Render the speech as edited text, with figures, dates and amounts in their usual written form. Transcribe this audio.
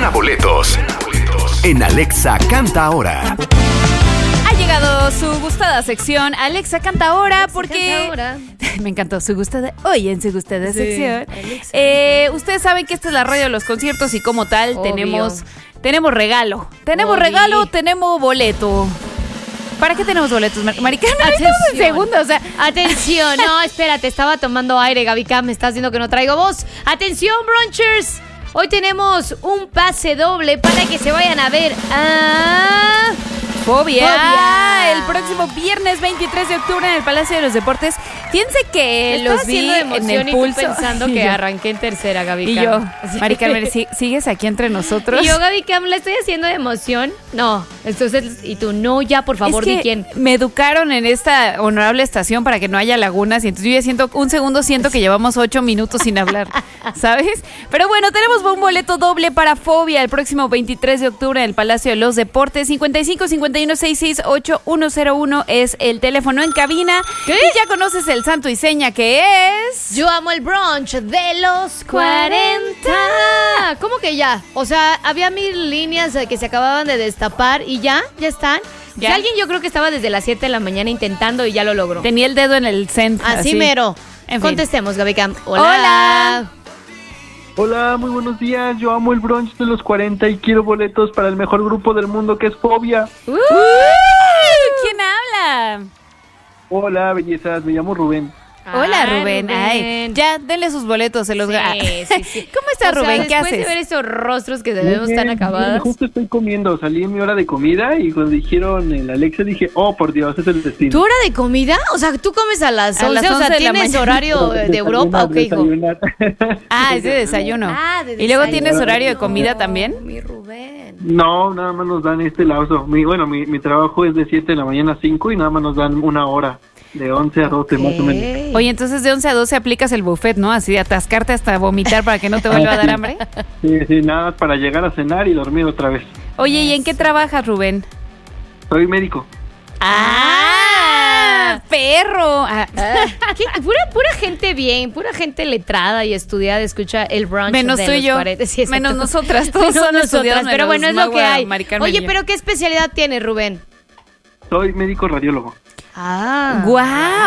Gana boletos en Alexa Canta Ahora. Ha llegado su gustada sección Alexa Canta Ahora porque... Canta ahora. Me encantó su gustada. Hoy en su gustada sección. Ustedes saben que esta es la radio de los conciertos y como tal tenemos regalo. Tenemos regalo, tenemos boleto. ¿Para qué tenemos boletos, Maricarmen? Atención. Un segundo, o sea... Atención, no, espérate, estaba tomando aire, Gaby Cam, me estás diciendo que no traigo voz. Atención, brunchers. Hoy tenemos un pase doble para que se vayan a ver a... Fobia. El próximo viernes 23 de octubre en el Palacio de los Deportes. Fíjense que los vi en el Pulso. Y tú pensando que arranqué en tercera, Gaby Cam. Y yo, Mari Carmen, ¿sigues aquí entre nosotros? Y yo, Gaby Cam, ¿la estoy haciendo de emoción? No. Entonces, y tú, no, ya, por favor, di quién. Me educaron en esta honorable estación para que no haya lagunas y entonces yo ya siento que llevamos 8 minutos sin hablar, ¿sabes? Pero bueno, tenemos un boleto doble para Fobia el próximo 23 de octubre en el Palacio de los Deportes. 55-51-668-101 es el teléfono en cabina. ¿Qué? Y ya conoces el santo y seña que es... Yo amo el brunch de los 40. ¿Cómo que ya? O sea, había 1000 líneas que se acababan de destapar y ya están. ¿Ya? Si alguien yo creo que estaba desde las 7 de la mañana intentando y ya lo logró. Tenía el dedo en el centro. Así mero. En fin. Contestemos, Gaby Cam. Hola. Hola. Hola, muy buenos días. Yo amo el brunch de los 40 y quiero boletos para el mejor grupo del mundo que es Fobia. ¿Quién habla? Hola, bellezas. Me llamo Rubén. Hola, Rubén. Ay, ya, denle sus boletos, se los Sí. ¿Cómo estás, Rubén? ¿Qué haces? Después de ver esos rostros que debemos tan acabados. Justo estoy comiendo. Salí en mi hora de comida y cuando dijeron el Alexa dije, oh, por Dios, es el destino. ¿Tu hora de comida? O sea, ¿tú comes a las 11? O sea, de la ¿tienes mañana. horario de Europa o qué, hijo? Desayunar. Es de desayuno. De ¿Y luego desayuno. tienes horario de comida también? Mi Rubén. No, nada más nos dan este lapso. Mi trabajo es de 7 de la mañana a 5 y nada más nos dan una hora. De 11 a 12 más o menos. Oye, entonces de 11 a 12 aplicas el buffet, ¿no? Así de atascarte hasta vomitar para que no te vuelva a dar hambre. Sí, nada más para llegar a cenar y dormir otra vez. Oye, ¿y en qué trabajas, Rubén? Soy médico. ¡Perro! Pura gente bien, pura gente letrada y estudiada escucha el brunch Menos de tú y los yo. 40. Sí, Menos exacto. nosotras, todos Menos son estudiados. pero bueno, es lo que hay. Oye, yo. pero ¿qué especialidad tienes, Rubén? Soy médico radiólogo. ¡Guau!